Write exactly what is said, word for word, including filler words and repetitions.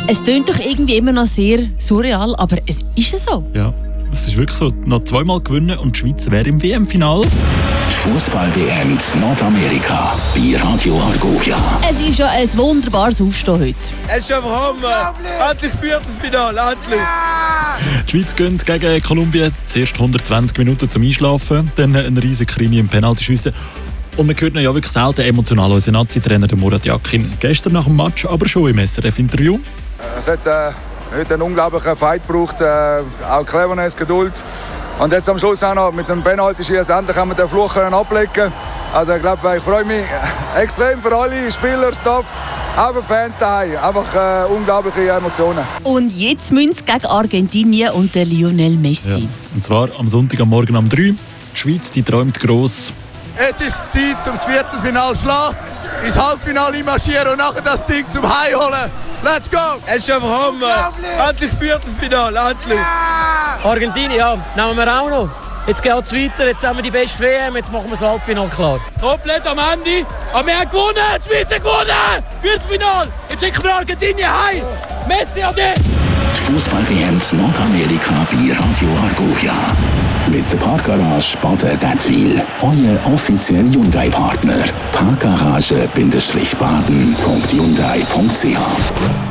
Es klingt doch irgendwie immer noch sehr surreal, aber es ist so. Ja, es ist wirklich so. Noch zweimal gewinnen und die Schweiz wäre im W M-Final. Die Fußball-W M in Nordamerika bei Radio Argovia. Es ist ja ein wunderbares Aufstehen heute. Es ist einfach Hammer. Endlich Viertelfinale, endlich. Die Schweiz gönnt gegen Kolumbien zuerst hundertzwanzig Minuten zum Einschlafen, dann ein riesen Krimi im Penaltyschiessen. Und man hört ihn ja wirklich selten emotional, unser Nazi-Trainer Murat Yakin. Gestern nach dem Match aber schon im S R F-Interview. Es hat äh, heute einen unglaublichen Fight gebraucht, äh, auch Cleverness, Geduld. Und jetzt am Schluss auch noch mit dem Penalty-Schießen endlich haben wir den Fluch ablegen. Also ich glaube, ich freue mich extrem für alle Spieler, Staff, auch für Fans daheim. Einfach äh, unglaubliche Emotionen. Und jetzt müssen sie gegen Argentinien und den Lionel Messi. Ja. Und zwar am Sonntag am Morgen um drei. Die Schweiz, die träumt gross. Es ist Zeit zum Viertelfinale schlagen, ins Halbfinale marschieren und nachher das Ding zum Heim holen. Let's go! Es ist einfach Hammer. Endlich Viertelfinale, endlich. Argentinien, ja, nehmen wir auch noch. Jetzt geht es weiter, jetzt haben wir die beste W M, jetzt machen wir das Halbfinale klar. Komplett am Ende, aber wir haben gewonnen, die Schweiz hat gewonnen! Viertelfinale, jetzt schicken wir Argentinien heim. Messi an dich! Die Fußball-W M in Nordamerika bei Radio Argovia. Mit der Parkgarage Baden-Dettwil. Euer offizieller Hyundai-Partner. parkgarage Bindestrich baden Punkt hyundai Punkt c h